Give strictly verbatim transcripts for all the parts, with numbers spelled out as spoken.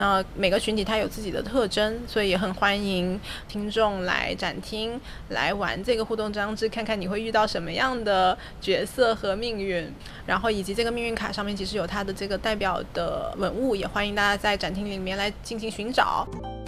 呃，每个群体它有自己的特征，所以也很欢迎听众来展厅来玩这个互动装置，看看你会遇到什么样的角色和命运，然后以及这个命运卡上面其实有它的这个代表的文物，也欢迎大家在展厅里面来进行寻找。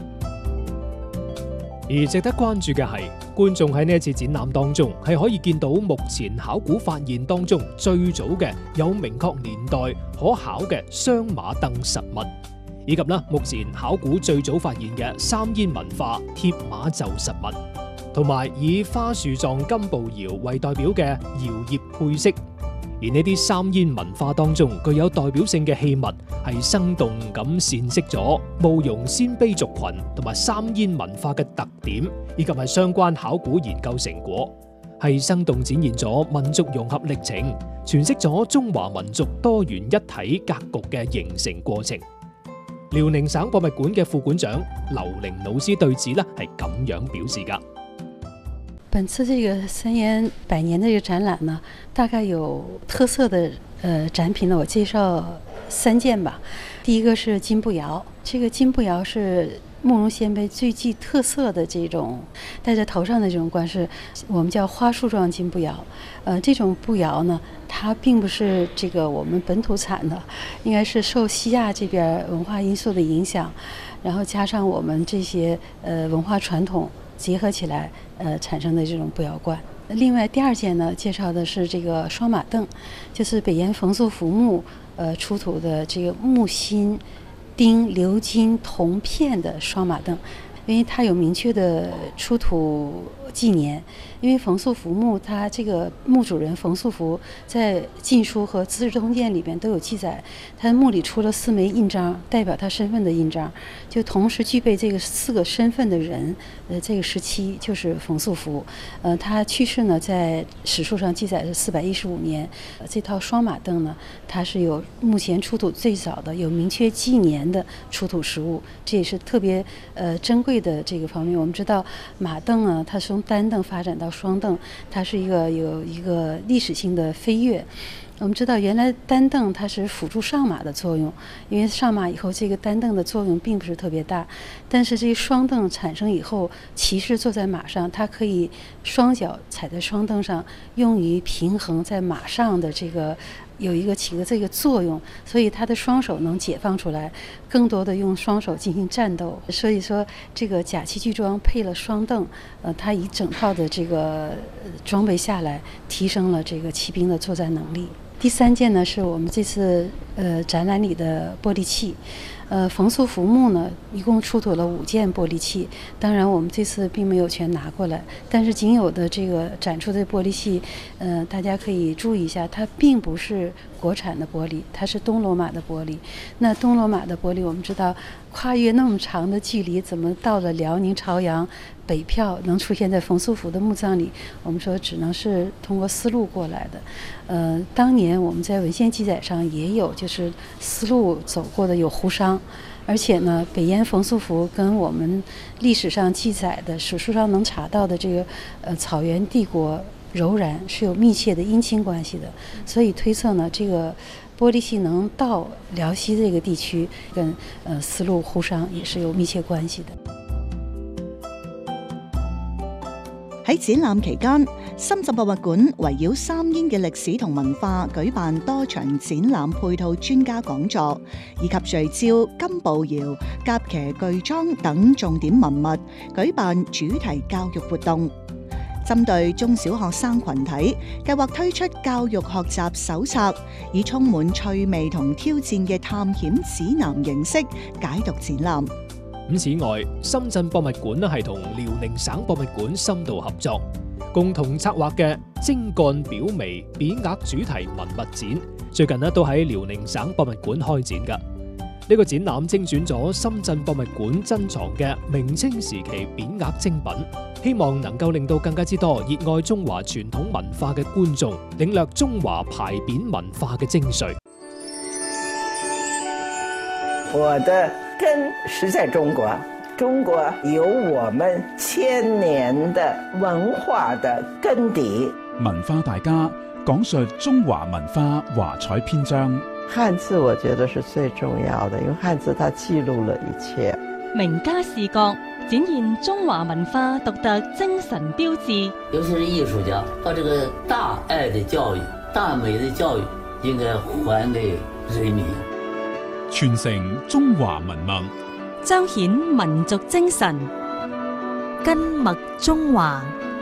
而值得關注嘅係，觀眾喺呢一次展覽當中係可以見到目前考古發現當中最早嘅有明確年代可考嘅雙馬鐙實物，以及啦目前考古最早發現嘅三煙文化鐵馬袖實物，同埋以花樹狀金步搖為代表嘅搖葉配飾。而呢啲三煙文化當中具有代表性嘅器物，係生動咁闡釋咗慕容鮮卑族群同埋三煙文化嘅特點，以及係相關考古研究成果，係生動展現咗民族融合歷程，詮釋咗中華民族多元一體格局嘅形成過程。遼寧省博物館嘅副館長劉玲老師對此呢係咁樣表示㗎。 本次这个三烟百年的这个展览呢，大概有特色的呃展品呢，我介绍三件吧。第一个是金步摇，这个金步摇是慕容鲜卑最具特色的这种戴在头上的这种冠饰，我们叫花树状金步摇。呃，这种步摇呢，它并不是这个我们本土产的，应该是受西亚这边文化因素的影响，然后加上我们这些呃文化传统结合起来，呃，产生的这种步摇冠。另外第二件呢，介绍的是这个双马镫，就是北岩冯素浮墓呃出土的这个木心、丁、鎏金、铜片的双马镫，因为它有明确的出土纪年。因为冯素浮墓，它这个墓主人冯素浮在《晋书》和《资治通鉴》里边都有记载，他墓里出了四枚印章，代表他身份的印章，就同时具备这个四个身份的人，呃，这个时期就是冯素浮。呃，他去世呢，在史书上记载是四百一十五年。呃、这套双马镫呢，它是有目前出土最早的有明确纪年的出土实物，这也是特别呃珍贵的这个方面。我们知道马镫呢，它从单镫发展到双镫，它是一个有一个历史性的飞跃。我们知道原来单镫它是辅助上马的作用，因为上马以后这个单镫的作用并不是特别大，但是这个双镫产生以后，骑士坐在马上，他可以双脚踩在双镫上，用于平衡在马上的这个有一个起个这个作用，所以他的双手能解放出来，更多的用双手进行战斗。所以说这个甲骑具装配了双镫，呃，他一整套的这个装备下来，提升了这个骑兵的作战能力。第三件呢，是我们这次呃展览里的玻璃器。呃，冯素浮墓呢，一共出土了五件玻璃器，当然我们这次并没有全拿过来，但是仅有的这个展出的玻璃器，呃，大家可以注意一下，它并不是国产的玻璃，它是东罗马的玻璃。那东罗马的玻璃，我们知道跨越那么长的距离，怎么到了辽宁朝阳北票能出现在冯素浮的墓葬里？我们说只能是通过丝路过来的。呃，当年我们在文献记载上也有，就是丝路走过的有胡商。而且呢，北岩冯素浮跟我们历史上记载的、史书上能查到的这个呃草原帝国柔然是有密切的姻亲关系的，所以推测呢，这个玻璃器能到辽西这个地區，跟呃絲路互商也是有密切關係的。 喺展覽期間，深圳博物館圍繞三煙嘅歷史同文化舉辦多場展覽配套專家講座，以及聚焦金步搖、甲騎巨裝等重點文物，舉辦主題教育活動。針對中小學生群體，計劃推出教育學習手冊，以充滿趣味同挑戰嘅探險指南形式解讀展覽。 咁此外，深圳博物館咧係同遼寧省博物館深度合作，共同策劃嘅精幹表微匾額主題文物展，最近咧都喺遼寧省博物館開展㗎。呢個展覽精選咗深圳博物館珍藏嘅明清時期匾額精品，希望能夠令到更加之多熱愛中華傳統文化嘅觀眾領略中華牌匾文化嘅精髓。 我的根是在中国，中國有我們千年的文化的根底。 文化大家講述中華文化華彩篇章。 汉字我觉得是最重要的，因为汉字它记录了一切。 名家視覺展現中華文化獨特精神標誌。 尤其是藝術家，把這個大愛的教育、大美的教育應該還給人民， 傳承中華文脈， 彰顯民族精神，根脈中華。